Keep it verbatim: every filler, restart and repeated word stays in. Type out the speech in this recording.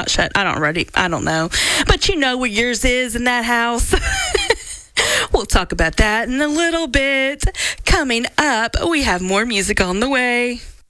not shut. I don't already. I don't know. But you know what yours is in that house. We'll talk about that in a little bit. Coming up, we have more music on the way.